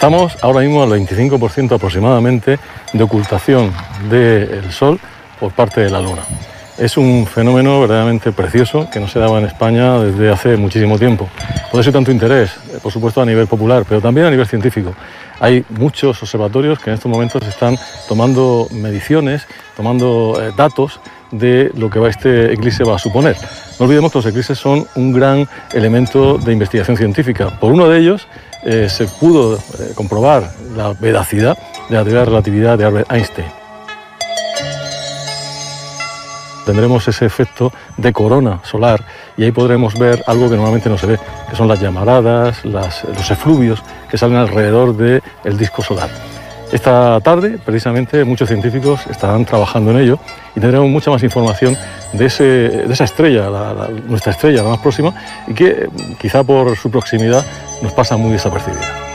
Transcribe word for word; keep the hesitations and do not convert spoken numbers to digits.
Estamos ahora mismo al veinticinco por ciento aproximadamente de ocultación del Sol por parte de la Luna. Es un fenómeno verdaderamente precioso que no se daba en España desde hace muchísimo tiempo. Por eso hay tanto interés, por supuesto a nivel popular, pero también a nivel científico. Hay muchos observatorios que en estos momentos están tomando mediciones, tomando eh, datos de lo que este eclipse va a suponer. No olvidemos que los eclipses son un gran elemento de investigación científica. Por uno de ellos eh, se pudo eh, comprobar la veracidad de la teoría de relatividad de Albert Einstein. Tendremos ese efecto de corona solar y ahí podremos ver algo que normalmente no se ve, que son las llamaradas, las, los efluvios que salen alrededor del disco solar. Esta tarde, precisamente, muchos científicos estarán trabajando en ello y tendremos mucha más información de, ese, de esa estrella, la, la, nuestra estrella, la más próxima, y que quizá por su proximidad nos pasa muy desapercibida.